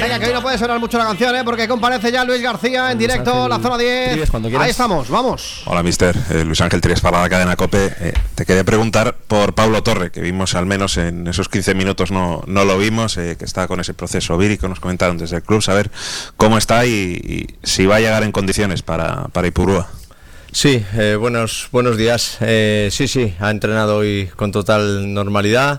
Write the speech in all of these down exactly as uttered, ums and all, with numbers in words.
Venga, que hoy no puede sonar mucho la canción, ¿eh? Porque comparece ya Luis García en directo, la zona diez. Ahí estamos, vamos. Hola, mister. Eh, Luis Ángel Trías para la cadena COPE. Eh, te quería preguntar por Pablo Torre, que vimos al menos en esos quince minutos, no, no lo vimos, eh, que está con ese proceso vírico, nos comentaron desde el club, saber cómo está y, y si va a llegar en condiciones para, para Ipurúa. Sí, eh, buenos, buenos días. Eh, sí, sí, ha entrenado hoy con total normalidad,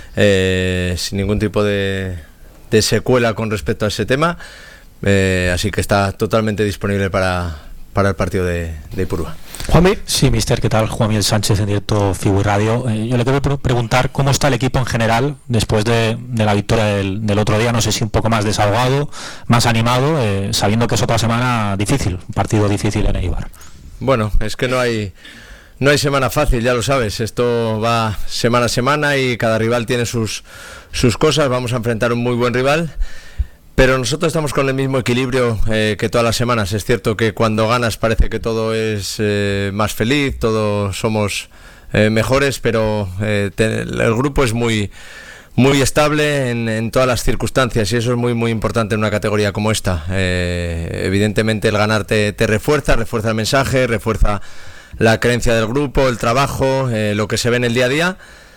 eh, sin ningún tipo de... de secuela con respecto a ese tema, eh, así que está totalmente disponible para, para el partido de, de Ipurúa. Juanmi. Sí, mister, ¿qué tal? Juan Miguel Sánchez en directo Fibu Radio. Eh, yo le quiero pre- preguntar cómo está el equipo en general después de, de la victoria del, del otro día, no sé si un poco más desahogado, más animado, eh, sabiendo que es otra semana difícil, un partido difícil en Eibar. Bueno, es que no hay... No hay semana fácil, ya lo sabes, esto va semana a semana y cada rival tiene sus, sus cosas, vamos a enfrentar un muy buen rival, pero nosotros estamos con el mismo equilibrio eh, que todas las semanas. Es cierto que cuando ganas parece que todo es eh, más feliz, todos somos eh, mejores, pero eh, te, el grupo es muy, muy estable en, en todas las circunstancias y eso es muy, muy importante en una categoría como esta. Eh, evidentemente el ganar te, te refuerza, refuerza el mensaje, refuerza la creencia del grupo, el trabajo, eh, lo que se ve en el día a día,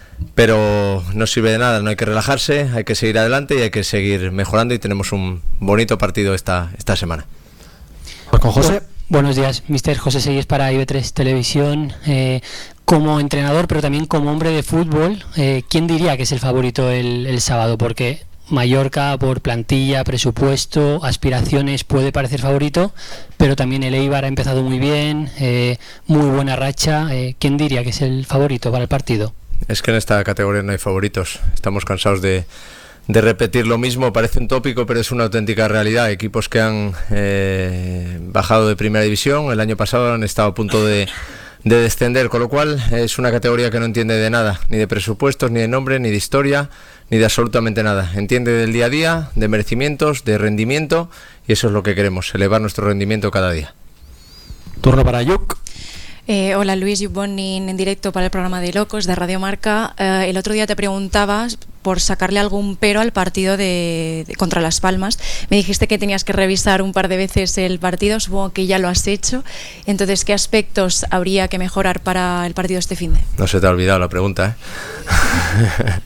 pero no sirve de nada, no hay que relajarse, hay que seguir adelante y hay que seguir mejorando y tenemos un bonito partido esta, esta semana. Pues con José. Buenos días, mister José Seguís para I B tres Televisión. Eh, como entrenador, pero también como hombre de fútbol, eh, ¿quién diría que es el favorito el, el sábado? Porque Mallorca, por plantilla, presupuesto, aspiraciones, puede parecer favorito, pero también el Eibar ha empezado muy bien, eh, muy buena racha. Eh, ¿Quién diría que es el favorito para el partido? Es que en esta categoría no hay favoritos. Estamos cansados de, de repetir lo mismo. Parece un tópico, pero es una auténtica realidad. Equipos que han eh, bajado de primera división el año pasado han estado a punto de... de descender, con lo cual es una categoría que no entiende de nada, ni de presupuestos, ni de nombre, ni de historia, ni de absolutamente nada. Entiende del día a día, de merecimientos, de rendimiento, y eso es lo que queremos, elevar nuestro rendimiento cada día. Turno para Yuk. Eh, hola Luis, Yuk Bonin en directo para el programa de Locos de Radio Marca. Eh, el otro día te preguntabas por sacarle algún pero al partido de, de contra Las Palmas. Me dijiste que tenías que revisar un par de veces el partido, supongo que ya lo has hecho. Entonces, ¿qué aspectos habría que mejorar para el partido este finde? No se te ha olvidado la pregunta, ¿eh?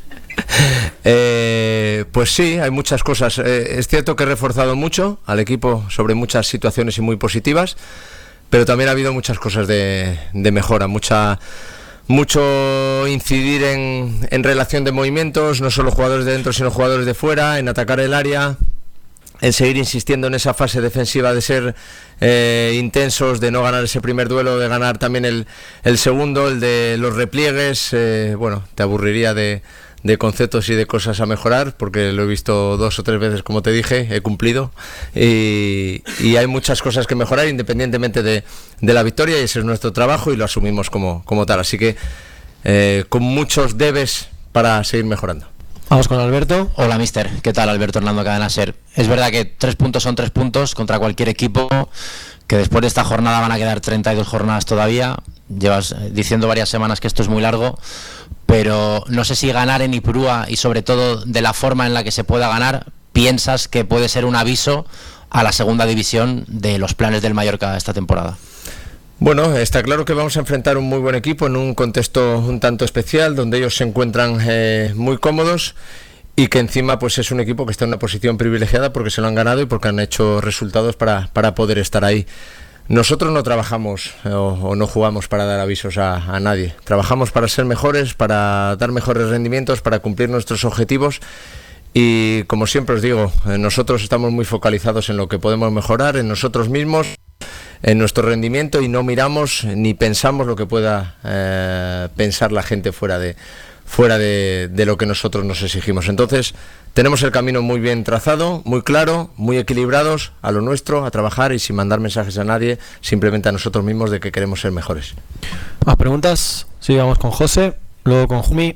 eh, pues sí, hay muchas cosas. Eh, es cierto que he reforzado mucho al equipo sobre muchas situaciones y muy positivas, pero también ha habido muchas cosas de, de mejora, mucha... mucho incidir en, en relación de movimientos, no solo jugadores de dentro sino jugadores de fuera, en atacar el área, en seguir insistiendo en esa fase defensiva de ser eh, intensos, de no ganar ese primer duelo, de ganar también el, el segundo, el de los repliegues. Eh, bueno, te aburriría de, de conceptos y de cosas a mejorar, porque lo he visto dos o tres veces, como te dije, he cumplido, y, y hay muchas cosas que mejorar independientemente de, de la victoria, y ese es nuestro trabajo y lo asumimos como, como tal, así que eh, con muchos debes para seguir mejorando. Vamos con Alberto. Hola, mister. ¿Qué tal? Alberto Hernando, Cadena Ser. Es verdad que tres puntos son tres puntos contra cualquier equipo, que después de esta jornada van a quedar treinta y dos jornadas todavía. Llevas diciendo varias semanas que esto es muy largo, pero no sé si ganar en Ipurúa y sobre todo de la forma en la que se pueda ganar, piensas que puede ser un aviso a la segunda división de los planes del Mallorca esta temporada. Bueno, está claro que vamos a enfrentar un muy buen equipo en un contexto un tanto especial, donde ellos se encuentran eh, muy cómodos y que encima pues es un equipo que está en una posición privilegiada porque se lo han ganado y porque han hecho resultados para, para poder estar ahí. Nosotros no trabajamos o, o no jugamos para dar avisos a, a nadie. Trabajamos para ser mejores, para dar mejores rendimientos, para cumplir nuestros objetivos. Y como siempre os digo, nosotros estamos muy focalizados en lo que podemos mejorar, en nosotros mismos, en nuestro rendimiento, y no miramos ni pensamos lo que pueda eh, pensar la gente fuera de fuera de, de lo que nosotros nos exigimos. Entonces tenemos el camino muy bien trazado, muy claro, muy equilibrados a lo nuestro, a trabajar y sin mandar mensajes a nadie, simplemente a nosotros mismos de que queremos ser mejores. Más preguntas. Sigamos con José, luego con Jumi.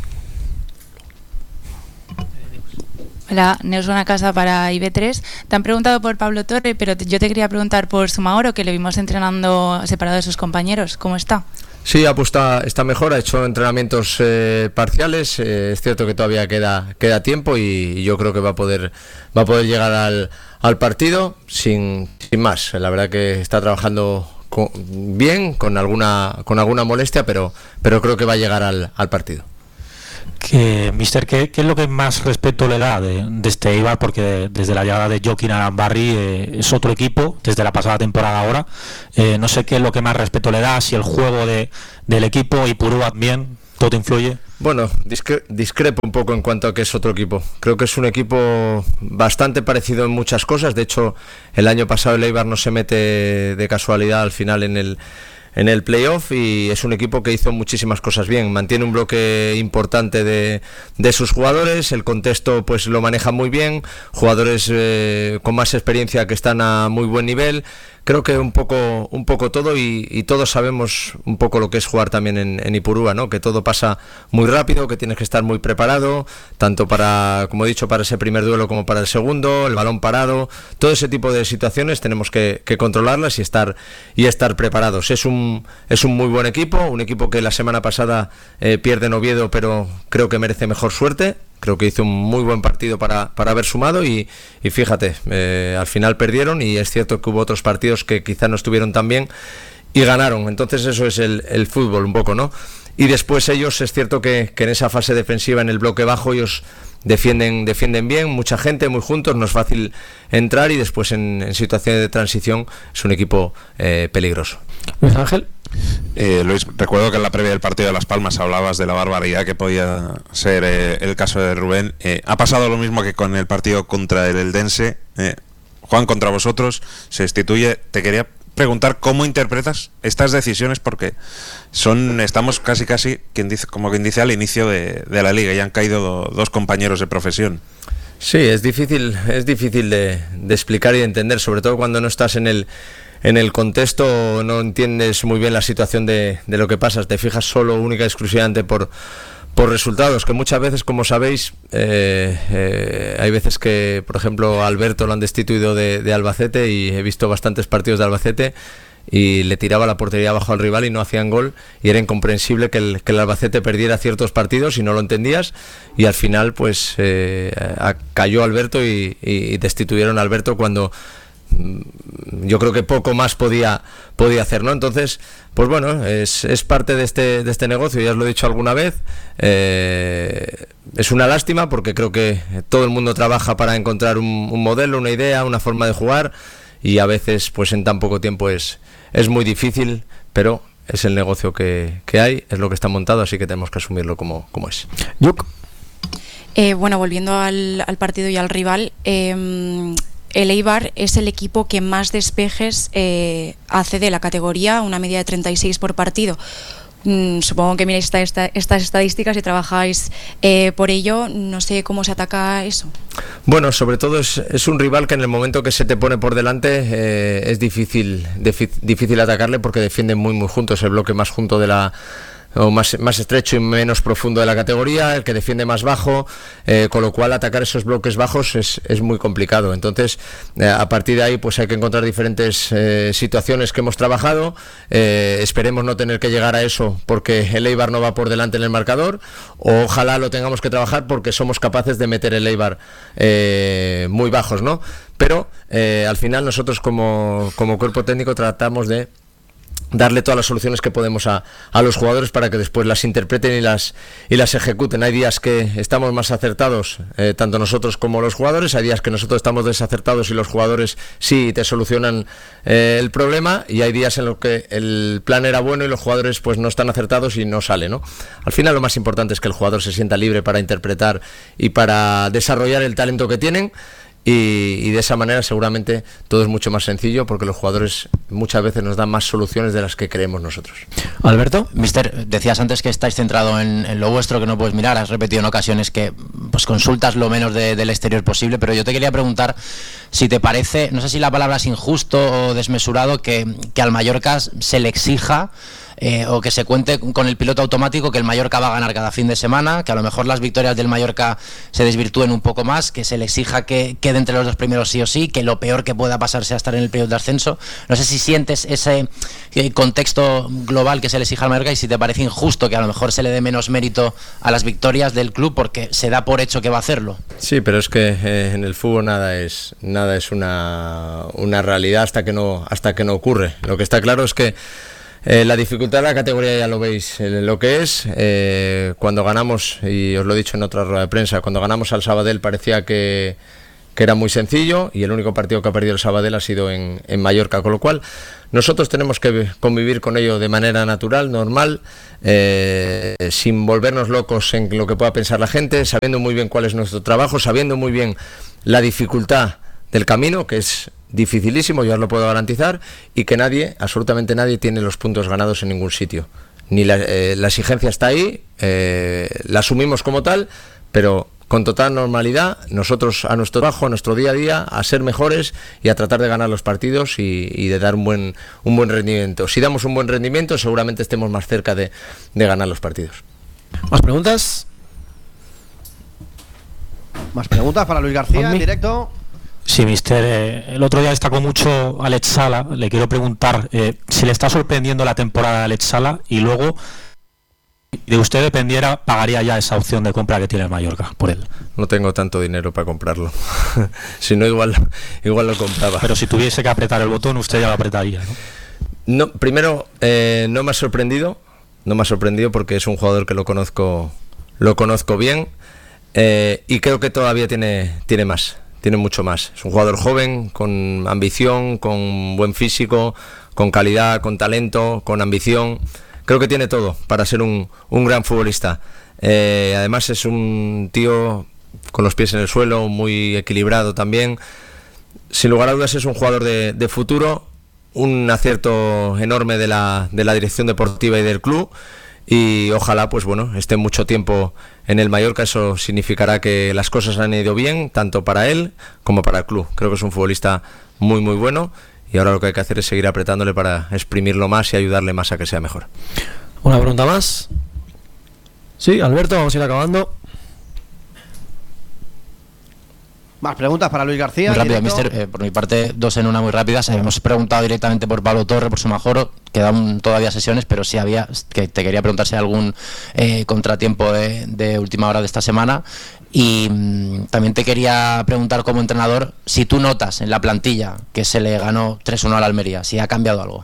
Hola, Neus Buena Casa para I B tres. Te han preguntado por Pablo Torre, pero te, yo te quería preguntar por Sumaoro, que le vimos entrenando separado de sus compañeros. ¿Cómo está? Sí, ha puesto está mejor, ha hecho entrenamientos eh, parciales, eh, es cierto que todavía queda queda tiempo y, y yo creo que va a poder va a poder llegar al, al partido sin, sin más. La verdad que está trabajando con, bien, con alguna con alguna molestia, pero pero creo que va a llegar al, al partido. Que, mister, ¿qué, ¿qué es lo que más respeto le da de, de este Eibar? Porque desde la llegada de Joaquín Arambarri eh, es otro equipo, desde la pasada temporada ahora. Eh, no sé qué es lo que más respeto le da, si el juego de, del equipo y Ipurúa también, ¿todo influye? Bueno, discre- discrepo un poco en cuanto a que es otro equipo. Creo que es un equipo bastante parecido en muchas cosas. De hecho, el año pasado el Eibar no se mete de casualidad al final en el... en el playoff y es un equipo que hizo muchísimas cosas bien, mantiene un bloque importante de, de sus jugadores, el contexto pues lo maneja muy bien, jugadores eh, con más experiencia que están a muy buen nivel. Creo que un poco un poco todo y, y todos sabemos un poco lo que es jugar también en, en Ipurúa, ¿no? Que todo pasa muy rápido, que tienes que estar muy preparado, tanto para, como he dicho, para ese primer duelo como para el segundo, el balón parado, todo ese tipo de situaciones tenemos que, que controlarlas y estar y estar preparados. Es un es un muy buen equipo, un equipo que la semana pasada eh, pierde en Oviedo, pero creo que merece mejor suerte. Creo que hizo un muy buen partido para, para haber sumado y, y fíjate, eh, al final perdieron y es cierto que hubo otros partidos que quizá no estuvieron tan bien y ganaron. Entonces eso es el, el fútbol un poco, ¿no? Y después ellos, es cierto que, que en esa fase defensiva, en el bloque bajo, ellos defienden defienden bien, mucha gente, muy juntos, no es fácil entrar y después en, en situaciones de transición es un equipo eh, peligroso. Luis Ángel. Eh, Luis, recuerdo que en la previa del partido de Las Palmas hablabas de la barbaridad que podía ser eh, el caso de Rubén. Eh, ha pasado lo mismo que con el partido contra el Eldense. Eh, Juan, contra vosotros se destituye. Te quería preguntar cómo interpretas estas decisiones, porque son estamos casi casi quien dice, como quien dice al inicio de, de la liga y han caído do, dos compañeros de profesión. Sí, es difícil, es difícil de, de explicar y de entender, sobre todo cuando no estás en el en el contexto, no entiendes muy bien la situación de, de lo que pasa, te fijas solo única y exclusivamente por, por resultados, que muchas veces, como sabéis, eh, eh, hay veces que, por ejemplo, a Alberto lo han destituido de, de Albacete y he visto bastantes partidos de Albacete y le tiraba la portería abajo al rival y no hacían gol y era incomprensible que el, que el Albacete perdiera ciertos partidos y no lo entendías y al final pues eh, cayó Alberto y, y destituyeron a Alberto cuando yo creo que poco más podía podía hacer, ¿no? Entonces, pues bueno, es, es parte de este de este negocio, ya os lo he dicho alguna vez. Eh, es una lástima porque creo que todo el mundo trabaja para encontrar un, un modelo, una idea, una forma de jugar y a veces, pues en tan poco tiempo es es muy difícil, pero es el negocio que, que hay, es lo que está montado, así que tenemos que asumirlo como, como es. Yuk. Eh, bueno, volviendo al, al partido y al rival, eh, el Eibar es el equipo que más despejes eh, hace de la categoría, una media de treinta y seis por partido. Mm, supongo que miráis esta, esta, estas estadísticas y trabajáis eh, por ello. No sé cómo se ataca eso. Bueno, sobre todo es, es un rival que en el momento que se te pone por delante eh, es difícil, defi- difícil atacarle porque defienden muy muy juntos, el bloque más junto de la o más, más estrecho y menos profundo de la categoría, el que defiende más bajo, eh, con lo cual atacar esos bloques bajos es, es muy complicado. Entonces, eh, a partir de ahí pues hay que encontrar diferentes eh, situaciones que hemos trabajado. Eh, esperemos no tener que llegar a eso porque el Eibar no va por delante en el marcador, o ojalá lo tengamos que trabajar porque somos capaces de meter el Eibar eh, muy bajos, ¿no? Pero eh, al final nosotros como, como cuerpo técnico tratamos de darle todas las soluciones que podemos a, a los jugadores para que después las interpreten y las y las ejecuten. Hay días que estamos más acertados, eh, tanto nosotros como los jugadores, hay días que nosotros estamos desacertados y los jugadores sí te solucionan eh, el problema, y hay días en los que el plan era bueno y los jugadores pues no están acertados y no sale, ¿no? Al final lo más importante es que el jugador se sienta libre para interpretar y para desarrollar el talento que tienen. Y, y de esa manera seguramente todo es mucho más sencillo porque los jugadores muchas veces nos dan más soluciones de las que creemos nosotros. Alberto, mister, decías antes que estáis centrado en, en lo vuestro, que no puedes mirar, has repetido en ocasiones que pues consultas lo menos de, del exterior posible, pero yo te quería preguntar si te parece, no sé si la palabra es injusto o desmesurado, que, que al Mallorca se le exija eh, o que se cuente con el piloto automático que el Mallorca va a ganar cada fin de semana, que a lo mejor las victorias del Mallorca se desvirtúen un poco más, que se le exija que quede entre los dos primeros sí o sí, que lo peor que pueda pasar sea estar en el periodo de ascenso. No sé si sientes ese eh, contexto global que se le exija al Mallorca y si te parece injusto que a lo mejor se le dé menos mérito a las victorias del club porque se da por hecho que va a hacerlo. Sí, pero es que eh, en el fútbol nada es nada es una, una realidad hasta que no hasta que no ocurre. Lo que está claro es que eh, la dificultad de la categoría ya lo veis eh, lo que es. Eh, cuando ganamos, y os lo he dicho en otra rueda de prensa, cuando ganamos al Sabadell parecía que, que era muy sencillo y el único partido que ha perdido el Sabadell ha sido en, en Mallorca, con lo cual nosotros tenemos que convivir con ello de manera natural, normal, eh, sin volvernos locos en lo que pueda pensar la gente, sabiendo muy bien cuál es nuestro trabajo, sabiendo muy bien la dificultad del camino, que es dificilísimo, yo os lo puedo garantizar, y que nadie, absolutamente nadie, tiene los puntos ganados en ningún sitio. Ni la, eh, la exigencia está ahí, eh, la asumimos como tal, pero con total normalidad, nosotros a nuestro trabajo, a nuestro día a día, a ser mejores y a tratar de ganar los partidos y, y de dar un buen, un buen rendimiento. Si damos un buen rendimiento, seguramente estemos más cerca de, de ganar los partidos. ¿Más preguntas? ¿Más preguntas para Luis García en directo? Sí, mister. Eh, el otro día destacó mucho Alex Sala. Le quiero preguntar eh, si le está sorprendiendo la temporada de Alex Sala y luego, de usted dependiera, pagaría ya esa opción de compra que tiene el Mallorca por él. No tengo tanto dinero para comprarlo. Si no, igual, igual lo compraba. Pero si tuviese que apretar el botón, usted ya lo apretaría, ¿no? No, primero, eh, no me ha sorprendido. No me ha sorprendido porque es un jugador que lo conozco, lo conozco bien eh, y creo que todavía tiene, tiene más. Tiene mucho más. Es un jugador joven, con ambición, con buen físico, con calidad, con talento, con ambición. Creo que tiene todo para ser un, un gran futbolista. Eh, además es un tío con los pies en el suelo, muy equilibrado también. Sin lugar a dudas es un jugador de, de futuro, un acierto enorme de la, de la dirección deportiva y del club. Y ojalá, pues bueno, esté mucho tiempo en el Mallorca. Eso significará que las cosas han ido bien, tanto para él como para el club. Creo que es un futbolista muy muy bueno y ahora lo que hay que hacer es seguir apretándole para exprimirlo más y ayudarle más a que sea mejor. Una pregunta más. Sí, Alberto, vamos a ir acabando. Más preguntas para Luis García. Muy rápido, mister. Eh, por mi parte, dos en una muy rápidas. Hemos preguntado directamente por Pablo Torre, por Sumajoro. Quedan todavía sesiones, pero sí había, que te quería preguntar si hay algún eh, contratiempo de, de última hora de esta semana. Y mmm, también te quería preguntar como entrenador si tú notas en la plantilla que se le ganó tres uno a la Almería, si ha cambiado algo.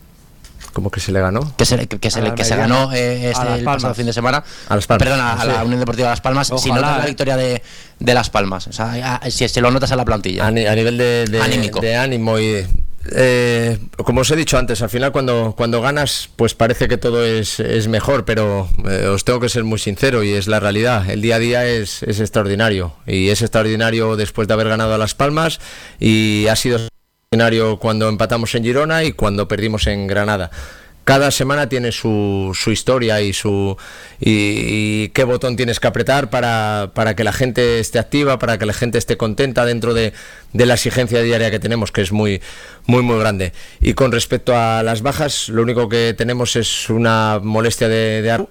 ¿Cómo que se le ganó? Que se, que, que se, le, que se ganó eh, este, el pasado fin de semana. A Las Palmas. Perdón, a, a la sí. Unión Deportiva de Las Palmas. Ojalá, si notas eh. la victoria de, de Las Palmas, o sea, a, si se lo notas a la plantilla. A, ni, a nivel de, de, Anímico. de ánimo y de, eh, como os he dicho antes, al final cuando, cuando ganas, pues parece que todo es, es mejor, pero eh, os tengo que ser muy sincero y es la realidad. El día a día es, es extraordinario y es extraordinario después de haber ganado a Las Palmas y ha sido cuando empatamos en Girona y cuando perdimos en Granada. Cada semana tiene su, su historia y su y, y qué botón tienes que apretar para, para que la gente esté activa, para que la gente esté contenta dentro de, de la exigencia diaria que tenemos, que es muy muy muy grande. Y con respecto a las bajas, lo único que tenemos es una molestia de, de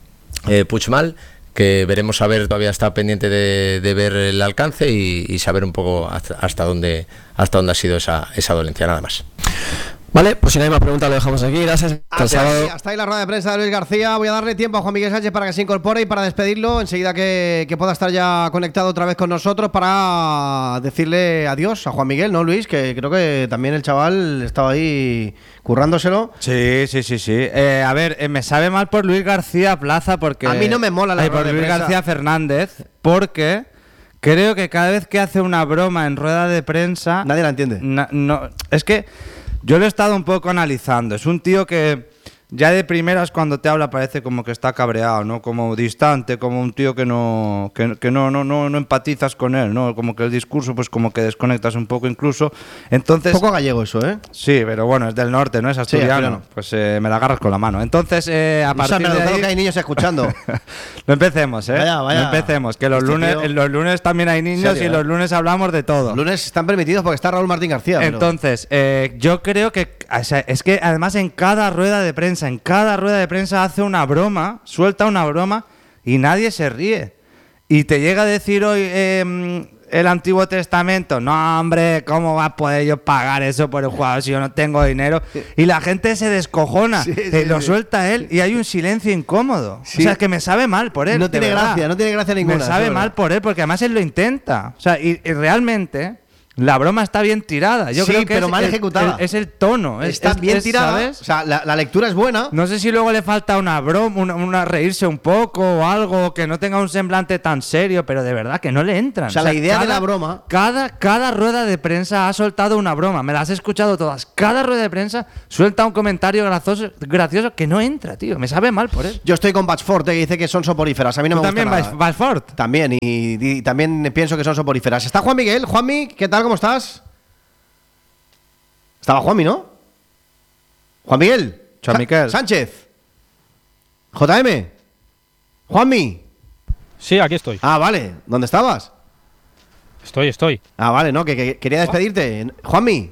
eh, Puigmal, que veremos a ver, todavía está pendiente de, de ver el alcance y, y saber un poco hasta, hasta dónde hasta dónde ha sido esa, esa dolencia, nada más. Vale, pues si no hay más preguntas lo dejamos aquí. Gracias. Hasta ahí, hasta ahí la rueda de prensa de Luis García. Voy a darle tiempo a Juan Miguel Sánchez para que se incorpore y para despedirlo enseguida que, que pueda estar ya conectado otra vez con nosotros para decirle adiós a Juan Miguel, ¿no, Luis? Que creo que también el chaval estaba ahí currándoselo. Sí, sí, sí, sí. Eh, a ver, eh, me sabe mal por Luis García Plaza porque... A mí no me mola la eh, por Luis prensa. García Fernández porque... Creo que cada vez que hace una broma en rueda de prensa... Nadie la entiende. Na, no, es que yo lo he estado un poco analizando. Es un tío que ya de primeras cuando te habla parece como que está cabreado, ¿no? Como distante, como un tío que no que, que no, no, no, no empatizas con él, ¿no? Como que el discurso pues como que desconectas un poco incluso. Entonces, un poco gallego eso, ¿eh? Sí, pero bueno, es del norte, ¿no? Es asturiano. Sí, pues eh, me la agarras con la mano. Entonces, eh, a partir o sea, de ahí... que hay niños escuchando. No empecemos, ¿eh? Vaya, vaya. No empecemos, que los este lunes tío... los lunes también hay niños serio, y los lunes hablamos de todo. Los lunes están permitidos porque está Raúl Martín García. Entonces, pero... eh, yo creo que o sea, es que además en cada rueda de prensa, en cada rueda de prensa hace una broma, suelta una broma y nadie se ríe. Y te llega a decir hoy eh, el Antiguo Testamento, no hombre, ¿cómo va a poder yo pagar eso por el jugador si yo no tengo dinero? Y la gente se descojona, sí, sí, eh, lo sí. suelta él y hay un silencio incómodo. Sí. O sea, es que me sabe mal por él. No tiene verdad. gracia, no tiene gracia ninguna. Me sabe mal por él porque además él lo intenta. O sea, y, y realmente... la broma está bien tirada. Yo sí, creo que pero es mal el, ejecutada. El, es el tono. Está es, bien es, tirada. ¿sabes? O sea, la, la lectura es buena. No sé si luego le falta una broma, una, una reírse un poco o algo, que no tenga un semblante tan serio, pero de verdad que no le entran. O sea, o sea la idea cada, de la broma. Cada, cada rueda de prensa ha soltado una broma. Me las he escuchado todas. Cada rueda de prensa suelta un comentario gracioso, gracioso que no entra, tío. Me sabe mal por él. Yo estoy con Batchford, que dice que son soporíferas. A mí no me gusta también nada. Batchford? También, y, y también pienso que son soporíferas. Está Juan Miguel. Juanmi, ¿qué tal? ¿Cómo estás? Estaba Juanmi, ¿no? Juan Miguel. Juan Miguel. Sánchez. J M. Juanmi. Sí, aquí estoy. Ah, vale. ¿Dónde estabas? Estoy, estoy. Ah, vale, no, que, que quería despedirte. Juanmi.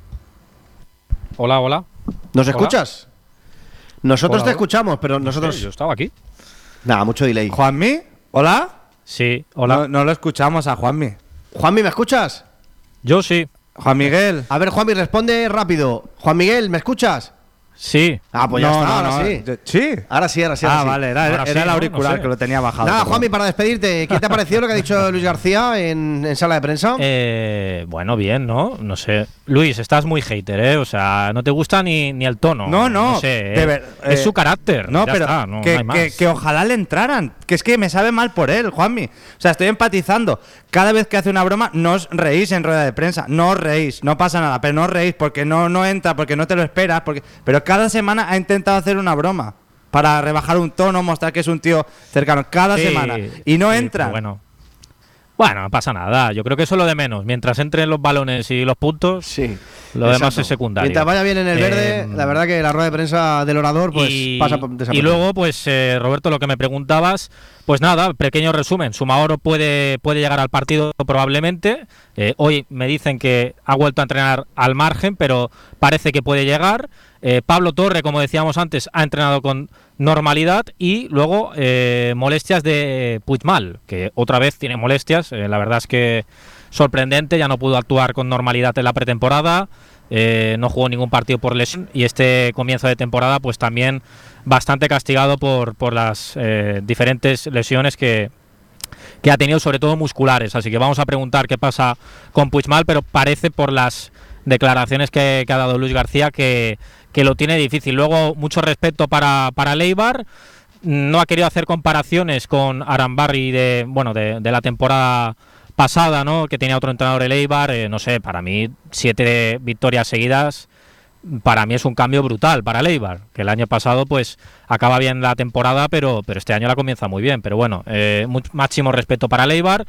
Hola, hola. ¿Nos hola. escuchas? Nosotros hola, te hola. escuchamos, pero nosotros... Sí, yo estaba aquí. Nada, mucho delay. ¿Juanmi? ¿Hola? Sí, hola. No, no lo escuchamos a Juanmi. Juanmi, ¿me escuchas? Yo sí. Juan Miguel. A ver, Juanmi, responde rápido. Juan Miguel, ¿me escuchas? Sí. Ah, pues ya no, está, no, ahora no. sí. ¿Sí? Ahora sí, ahora sí. Ahora ah, sí. vale, era, ahora era sí, el auricular no, no sé. que lo tenía bajado. Nada, Juanmi, para despedirte, ¿qué te ha parecido lo que ha dicho Luis García en, en sala de prensa? Eh, bueno, bien, ¿no? No sé. Luis, estás muy hater, ¿eh? O sea, no te gusta ni, ni el tono. No, no. No sé. de eh, ver, es eh, su carácter. No, ya pero está, no, que, no hay más. que, que ojalá le entraran. Que es que me sabe mal por él, Juanmi. O sea, estoy empatizando. Cada vez que hace una broma, no os reís en rueda de prensa. No os reís, no pasa nada. Pero no os reís porque no, no entra, porque no te lo esperas. Porque... Pero cada semana ha intentado hacer una broma para rebajar un tono, mostrar que es un tío cercano. Cada Sí, semana. Y no sí, entra. Bueno. Bueno, no pasa nada. Yo creo que eso es lo de menos. Mientras entren los balones y los puntos, sí, lo exacto. demás es secundario. Mientras vaya bien en el verde, Eh, la verdad que la rueda de prensa del orador pues y, pasa desapercibido. Y luego, pues, eh, Roberto, lo que me preguntabas, pues nada, pequeño resumen. Sumaoro puede, puede llegar al partido probablemente. Eh, hoy me dicen que ha vuelto a entrenar al margen, pero parece que puede llegar. Eh, Pablo Torre, como decíamos antes, ha entrenado con normalidad y luego eh, molestias de Puigmal, que otra vez tiene molestias. Eh, la verdad es que sorprendente, ya no pudo actuar con normalidad en la pretemporada. Eh, no jugó ningún partido por lesión y este comienzo de temporada pues también bastante castigado por, por las eh, diferentes lesiones que, que ha tenido, sobre todo musculares. Así que vamos a preguntar qué pasa con Puigmal, pero parece por las declaraciones que, que ha dado Luis García que, que lo tiene difícil. Luego, mucho respeto para, para Leibar. No ha querido hacer comparaciones con Arambarri de, bueno, de, de la temporada pasada, ¿no? Que tenía otro entrenador, el Eibar. Eh, no sé, para mí siete victorias seguidas para mí es un cambio brutal para el Eibar, que el año pasado pues acaba bien la temporada, pero pero este año la comienza muy bien. Pero bueno, eh, much, máximo respeto para el Eibar.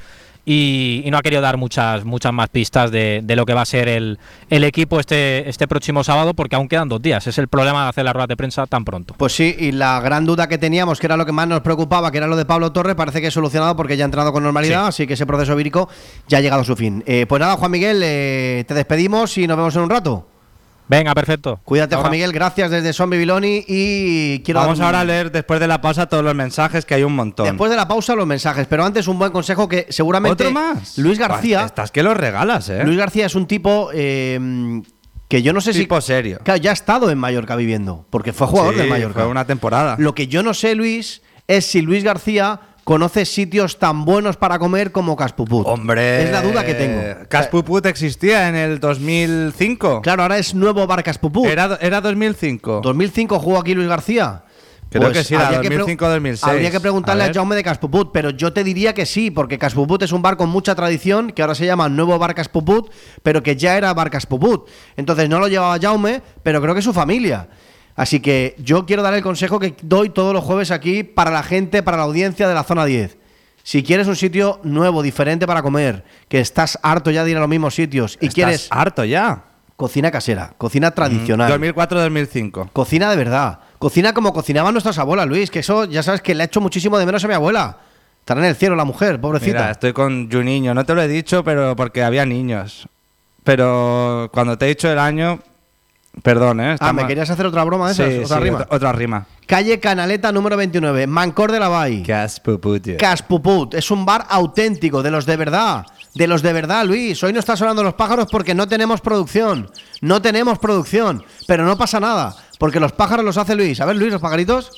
Y, y no ha querido dar muchas muchas más pistas de, de lo que va a ser el, el equipo este este próximo sábado, porque aún quedan dos días. Es el problema de hacer la rueda de prensa tan pronto. Pues sí, y la gran duda que teníamos, que era lo que más nos preocupaba, que era lo de Pablo Torre, parece que es solucionado porque ya ha entrado con normalidad, sí. Así que ese proceso vírico ya ha llegado a su fin. Eh, pues nada, Juan Miguel, eh, te despedimos y nos vemos en un rato. Venga, perfecto. Cuídate, ahora. Juan Miguel, gracias desde Son Bibiloni y quiero Vamos dar un... ahora a leer después de la pausa todos los mensajes, que hay un montón. Después de la pausa los mensajes, pero antes un buen consejo que seguramente ¿Otro más? Luis García... Bueno, estás que los regalas, ¿eh? Luis García es un tipo eh, que yo no sé tipo si... Tipo serio. Claro, ya ha estado en Mallorca viviendo, porque fue jugador sí, del Mallorca. fue una temporada. Lo que yo no sé, Luis, es si Luis García conoce sitios tan buenos para comer como Caspuput. Hombre, es la duda que tengo. Caspuput existía en el dos mil cinco. Claro, ahora es nuevo Bar Caspuput. Era, era dos mil cinco. dos mil cinco jugó aquí Luis García. Creo Pues que sí, era dos mil cinco dos mil seis. Habría que preguntarle a, a Jaume de Caspuput, pero yo te diría que sí, porque Caspuput es un bar con mucha tradición, que ahora se llama Nuevo Bar Caspuput, pero que ya era Bar Caspuput. Entonces no lo llevaba Jaume, pero creo que es su familia. Así que yo quiero dar el consejo que doy todos los jueves aquí para la gente, para la audiencia de la zona diez. Si quieres un sitio nuevo, diferente para comer, que estás harto ya de ir a los mismos sitios y ¿Estás quieres harto ya? Cocina casera, cocina tradicional. dos mil cuatro dos mil cinco. Cocina de verdad. Cocina como cocinaban nuestras abuelas, Luis, que eso ya sabes que le ha hecho muchísimo de menos a mi abuela. Estará en el cielo la mujer, pobrecita. Mira, estoy con Juninho, no te lo he dicho, pero porque había niños. Pero cuando te he dicho el año, Perdón, ¿eh? Estamos... Ah, ¿me querías hacer otra broma de esas? Sí, ¿Otra sí, rima? Otra, otra rima. Calle Canaleta número veintinueve, Mancor de la Vall. Caspuput. Caspuput. Es un bar auténtico, de los de verdad. De los de verdad, Luis. Hoy no está sonando los pájaros porque no tenemos producción. No tenemos producción. Pero no pasa nada, porque los pájaros los hace Luis. A ver, Luis, los pajaritos.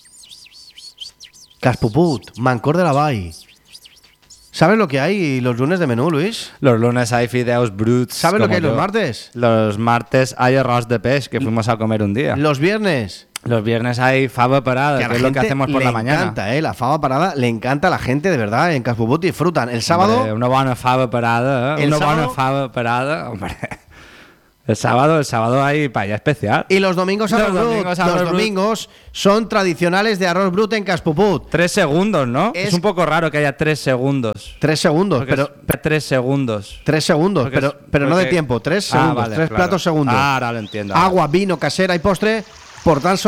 Caspuput, Mancor de la Vall. ¿Sabes lo que hay los lunes de menú, Luis? Los lunes hay fideos bruts. ¿Sabes lo que hay yo. los martes? Los martes hay arroz de pez, que fuimos a comer un día. Los viernes. Los viernes hay fava parada, que, que es lo que hacemos por la mañana. Le encanta, ¿eh? La fava parada le encanta a la gente, de verdad. En Caspuput disfrutan. El sábado... Hombre, una buena fava parada, ¿eh? Una sábado, buena fava parada, hombre... El sábado, el sábado hay paella especial. Y los domingos arroz los domingos, brut. Los domingos son tradicionales de arroz brut en Caspuput. Tres segundos, ¿no? Es, es un poco raro que haya tres segundos. Tres segundos, porque pero tres segundos. Tres segundos, porque, pero, pero porque, no de tiempo. Tres segundos, ah, vale, tres claro. platos segundos. Ah, ahora lo entiendo. Agua, vino, casera y postre por tan solo